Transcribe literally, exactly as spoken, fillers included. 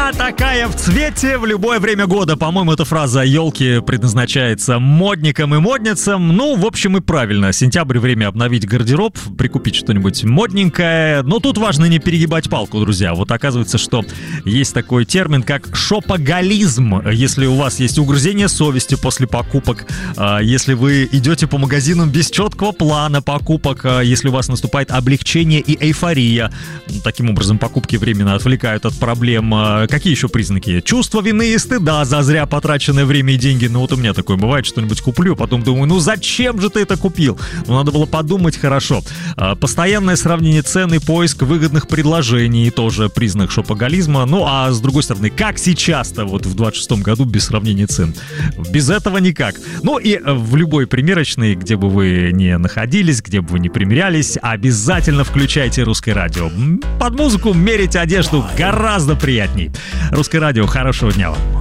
Вся такая в цвете в любое время года. По-моему, эта фраза елки предназначается модникам и модницам. Ну, в общем, и правильно. Сентябрь — время обновить гардероб, прикупить что-нибудь модненькое. Но тут важно не перегибать палку, друзья. Вот оказывается, что есть такой термин, как шопоголизм. Если у вас есть угрызение совести после покупок, если вы идете по магазинам без четкого плана покупок, если у вас наступает облегчение и эйфория, таким образом покупки временно отвлекают от проблем. Какие еще признаки? Чувство вины и стыда за зря потраченное время и деньги. Ну вот у меня такое бывает, что-нибудь куплю, потом думаю, ну зачем же ты это купил? Ну надо было подумать хорошо. Постоянное сравнение цен и поиск выгодных предложений — тоже признак шопоголизма. Ну а с другой стороны, как сейчас-то вот в двадцать шестом году без сравнения цен? Без этого никак. Ну и в любой примерочной, где бы вы ни находились, где бы вы ни примерялись, обязательно включайте Русское радио. Под музыку мерить одежду гораздо приятней. Русское радио, хорошего дня вам.